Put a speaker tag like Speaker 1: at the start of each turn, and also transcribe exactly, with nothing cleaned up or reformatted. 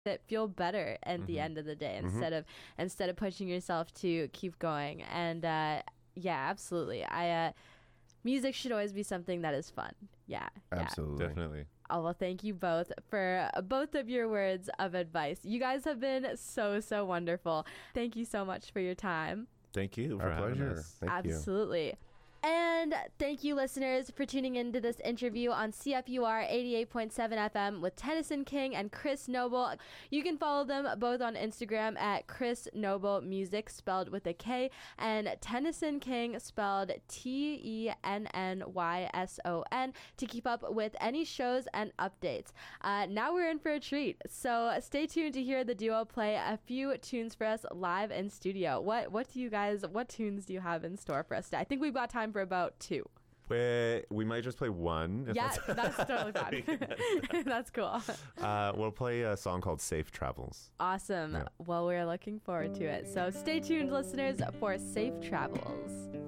Speaker 1: that feel better at mm-hmm. the end of the day instead mm-hmm. of instead of pushing yourself to keep going. And uh, yeah, absolutely. I uh, music should always be something that is fun. Yeah,
Speaker 2: absolutely,
Speaker 1: yeah.
Speaker 3: Definitely.
Speaker 1: Oh, well, thank you both for both of your words of advice. You guys have been so, so wonderful. Thank you so much for your time.
Speaker 3: Thank you for
Speaker 2: Our
Speaker 3: having
Speaker 2: pleasure.
Speaker 3: us.
Speaker 2: Thank
Speaker 1: Absolutely.
Speaker 2: You.
Speaker 1: And thank you, listeners, for tuning into this interview on C F U R eighty-eight point seven F M with Tennyson King and Chris Noble. You can follow them both on Instagram at Chris Noble Music, spelled with a K, and Tennyson King, spelled T E N N Y S O N, to keep up with any shows and updates. Uh, now we're in for a treat, so stay tuned to hear the duo play a few tunes for us live in studio. What what do you guys, what tunes do you have in store for us today? I think we've got time for about two.
Speaker 3: We we might just play one. If
Speaker 1: yeah,
Speaker 3: that's,
Speaker 1: that's totally fine. That's cool.
Speaker 3: Uh, we'll play a song called Safe Travels.
Speaker 1: Awesome.
Speaker 3: Yeah.
Speaker 1: Well, we're looking forward to it. So stay tuned, listeners, for Safe Travels.